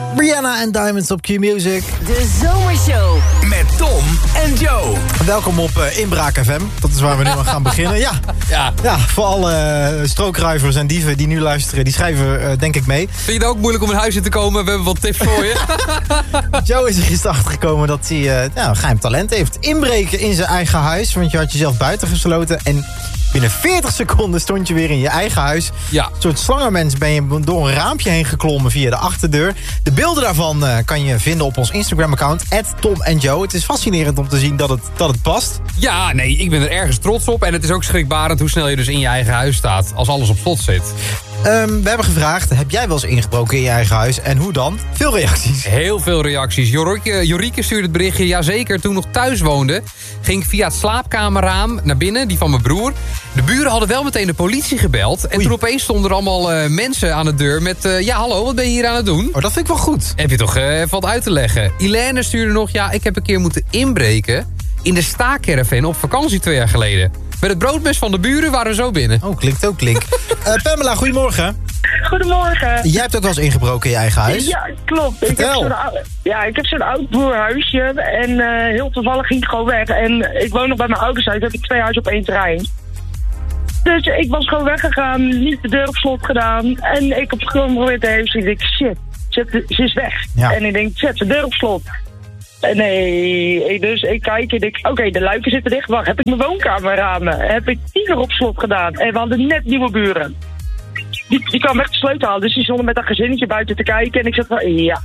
Rihanna en Diamonds op Q-Music. De Zomershow. Met Tom en Joe. Welkom op Inbraak FM. Dat is waar we nu aan gaan beginnen. Ja, voor alle strookruivers en dieven die nu luisteren, die schrijven denk ik mee. Vind je het ook moeilijk om in huis in te komen? We hebben wat tips voor je. Joe is er gisteren achtergekomen dat hij een geheim talent heeft. Inbreken in zijn eigen huis, want je had jezelf buiten gesloten. En binnen 40 seconden stond je weer in je eigen huis. Ja. Een soort slangenmens ben je door een raampje heen geklommen via de achterdeur. De beelden daarvan kan je vinden op ons Instagram-account, @TomandJoe. Het is fascinerend om te zien dat het past. Ja, nee, ik ben er ergens trots op. En het is ook schrikbarend hoe snel je dus in je eigen huis staat. Als alles op slot zit. We hebben gevraagd, heb jij wel eens ingebroken in je eigen huis? En hoe dan? Veel reacties. Heel veel reacties. Jorieke stuurde het berichtje. Jazeker, toen ik nog thuis woonde, ging ik via het slaapkamerraam naar binnen, die van mijn broer. De buren hadden wel meteen de politie gebeld. En toen opeens stonden er allemaal mensen aan de deur met... ja, hallo, wat ben je hier aan het doen? Oh, dat vind ik wel goed. Heb je toch even wat uit te leggen. Ilene stuurde nog, ja, ik heb een keer moeten inbreken in de staakerven op vakantie 2 jaar geleden. Met het broodmes van de buren waren we zo binnen. Oh, klinkt ook klink. Pamela, goedemorgen. Goedemorgen. Jij hebt ook wel eens ingebroken in je eigen huis? Ja, klopt. Vertel. Ik heb zo'n oud boerhuisje en heel toevallig ging ik gewoon weg. En ik woon nog bij mijn ouders thuis, heb ik 2 huizen op 1 terrein. Dus ik was gewoon weggegaan, niet de deur op slot gedaan. En ik op gewoon geprobeerd te hebben, ik denk, shit, ze is weg. Ja. En ik denk, zet de deur op slot. En nee, dus ik kijk en denk, oké, de luiken zitten dicht. Wacht, heb ik mijn woonkamerramen? Heb ik die nog op slot gedaan? En we hadden net nieuwe buren. Die kwam echt de sleutel halen, dus die stonden met dat gezinnetje buiten te kijken. En ik zeg van, ja,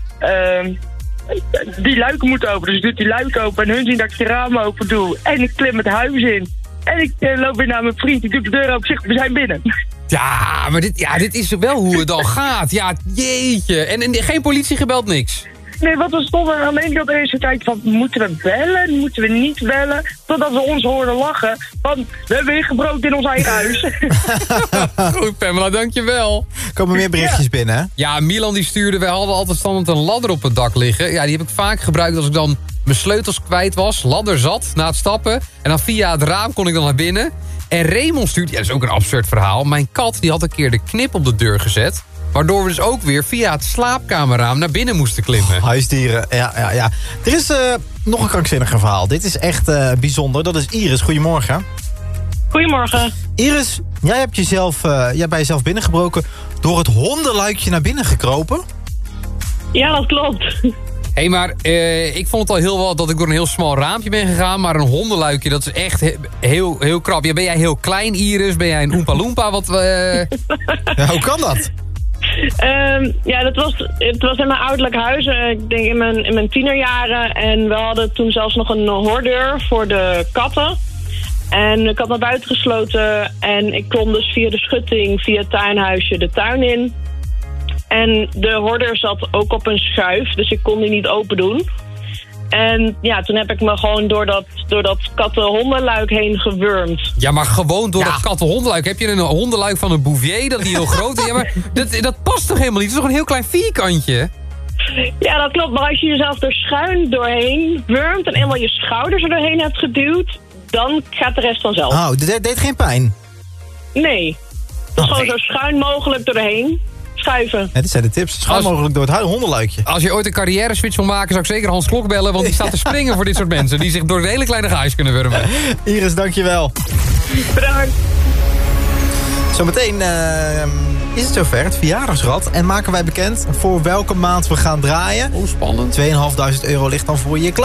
die luiken moeten open. Dus ik doe die luiken open en hun zien dat ik de ramen open doe. En ik klim het huis in. En ik loop weer naar mijn vriend, ik doe de deur open, zeg, we zijn binnen. Ja, maar dit is wel hoe het dan gaat. Ja, jeetje. En geen politie gebeld, niks. Nee, wat we stonden aan de ene kant eerst te kijken van, moeten we bellen, moeten we niet bellen? Totdat we ons hoorden lachen van, we hebben weer gebroken in ons eigen huis. Goed, Pamela, dankjewel. Komen meer berichtjes binnen, hè? Ja, Milan die stuurde, wij hadden altijd standaard een ladder op het dak liggen. Ja, die heb ik vaak gebruikt als ik dan mijn sleutels kwijt was. Ladder zat na het stappen. En dan via het raam kon ik dan naar binnen. En Raymond stuurt, ja, dat is ook een absurd verhaal. Mijn kat die had een keer de knip op de deur gezet. Waardoor we dus ook weer via het slaapkamerraam naar binnen moesten klimmen. Huisdieren, ja. Er is nog een krankzinniger verhaal. Dit is echt bijzonder. Dat is Iris. Goedemorgen. Goedemorgen. Iris, jij bij jezelf binnengebroken door het hondenluikje naar binnen gekropen? Ja, dat klopt. Hé, maar ik vond het al heel wat dat ik door een heel smal raampje ben gegaan. Maar een hondenluikje, dat is echt heel krap. Ja, ben jij heel klein, Iris? Ben jij een Oompa Loompa? Ja, hoe kan dat? Ja, het was in mijn ouderlijk huis. Ik denk in mijn tienerjaren. En we hadden toen zelfs nog een hoordeur voor de katten. En ik had naar buiten gesloten. En ik klom dus via de schutting, via het tuinhuisje, de tuin in. En de hoordeur zat ook op een schuif. Dus ik kon die niet open doen. En ja, toen heb ik me gewoon door dat katten-hondenluik heen gewurmd. Ja, maar gewoon door dat katten-hondenluik. Heb je een hondenluik van een Bouvier, dat die heel groot is? Ja, maar dat past toch helemaal niet? Het is toch een heel klein vierkantje? Ja, dat klopt. Maar als je jezelf er schuin doorheen wurmt en eenmaal je schouders er doorheen hebt geduwd, dan gaat de rest vanzelf. Oh, dit deed geen pijn? Nee. Dus gewoon zo schuin mogelijk doorheen schuiven. Ja, dit zijn de tips. Schuin mogelijk door het hondenluikje. Als je ooit een carrière switch wil maken, zou ik zeker Hans Klok bellen, want die staat te springen voor dit soort mensen die zich door de hele kleine gaatjes kunnen wurmen. Iris, dankjewel. Bedankt. Zometeen is het zover, het verjaardagsrad. En maken wij bekend voor welke maand we gaan draaien. Oh, spannend. €2.500 ligt dan voor je klaar.